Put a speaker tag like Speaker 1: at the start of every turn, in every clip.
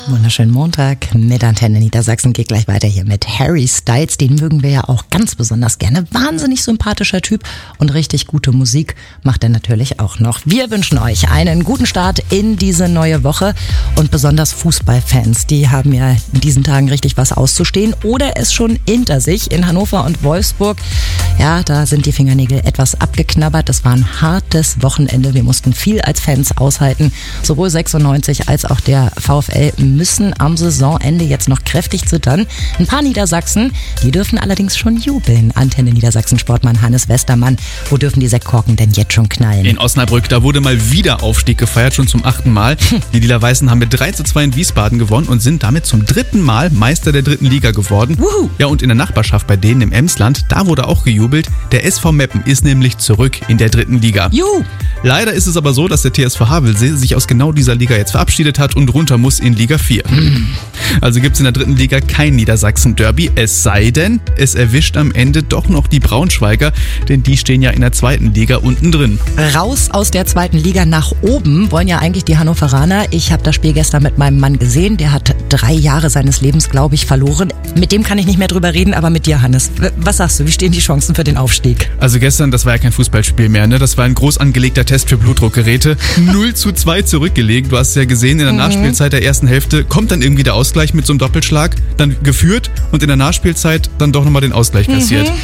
Speaker 1: Wunderschönen Montag mit Antenne Niedersachsen. Geht gleich weiter hier mit Harry Styles. Den mögen wir ja auch ganz besonders gerne. Wahnsinnig sympathischer Typ und richtig gute Musik macht er natürlich auch noch. Wir wünschen euch einen guten Start in diese neue Woche und besonders Fußballfans, die haben ja in diesen Tagen richtig was auszustehen oder es schon hinter sich. In Hannover und Wolfsburg, ja, da sind die Fingernägel etwas abgeknabbert. Das war ein hartes Wochenende. Wir mussten viel als Fans aushalten. Sowohl 96 als auch der VfL müssen am Saisonende jetzt noch kräftig zittern. Ein paar Niedersachsen, die dürfen allerdings schon jubeln. Antenne Niedersachsen Sportmann Hannes Westermann. Wo dürfen die Sektkorken denn jetzt schon knallen?
Speaker 2: In Osnabrück, da wurde mal wieder Aufstieg gefeiert, schon zum 8. Mal. Die Lila-Weißen haben mit 3:2 in Wiesbaden gewonnen und sind damit zum 3. Mal Meister der 3. Liga geworden.
Speaker 1: Wuhu.
Speaker 2: Ja, und in der Nachbarschaft bei denen im Emsland, da wurde auch gejubelt. Der SV Meppen ist nämlich zurück in der 3. Liga.
Speaker 1: Juhu.
Speaker 2: Leider ist es aber so, dass der TSV Havelsee sich aus genau dieser Liga jetzt verabschiedet hat und runter muss in Liga 4. Also gibt es in der 3. Liga kein Niedersachsen-Derby, es sei denn, es erwischt am Ende doch noch die Braunschweiger, denn die stehen ja in der 2. Liga unten drin.
Speaker 1: Raus aus der 2. Liga nach oben wollen ja eigentlich die Hannoveraner. Ich habe das Spiel gestern mit meinem Mann gesehen. Der hat 3 Jahre seines Lebens, glaube ich, verloren. Mit dem kann ich nicht mehr drüber reden, aber mit dir, Hannes. Was sagst du? Wie stehen die Chancen für den Aufstieg?
Speaker 2: Also gestern, das war ja kein Fußballspiel mehr, ne? Das war ein groß angelegter Test für Blutdruckgeräte. 0:2 zurückgelegen. Du hast es ja gesehen, in der Nachspielzeit der ersten Hälfte kommt dann irgendwie der Ausgleich mit so einem Doppelschlag, dann geführt und in der Nachspielzeit dann doch nochmal den Ausgleich kassiert.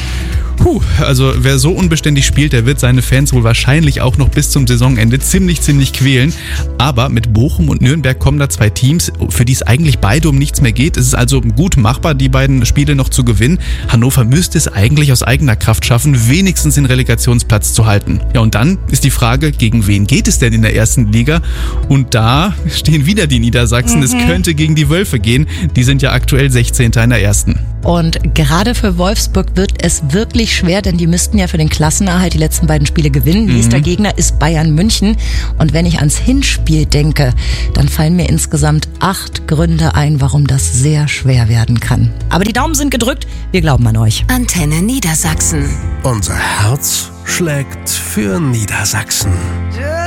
Speaker 2: Also wer so unbeständig spielt, der wird seine Fans wohl wahrscheinlich auch noch bis zum Saisonende ziemlich quälen. Aber mit Bochum und Nürnberg kommen da 2 Teams, für die es eigentlich beide um nichts mehr geht. Es ist also gut machbar, die beiden Spiele noch zu gewinnen. Hannover müsste es eigentlich aus eigener Kraft schaffen, wenigstens den Relegationsplatz zu halten. Ja, und dann ist die Frage, gegen wen geht es denn in der 1. Liga? Und da stehen wieder die Niedersachsen. Es könnte gegen die Wölfe gehen. Die sind ja aktuell 16. in der 1.
Speaker 1: Und gerade für Wolfsburg wird es wirklich schwer, denn die müssten ja für den Klassenerhalt die letzten beiden Spiele gewinnen. Nächster Gegner ist Bayern München. Und wenn ich ans Hinspiel denke, dann fallen mir insgesamt 8 Gründe ein, warum das sehr schwer werden kann. Aber die Daumen sind gedrückt. Wir glauben an euch.
Speaker 3: Antenne Niedersachsen.
Speaker 4: Unser Herz schlägt für Niedersachsen.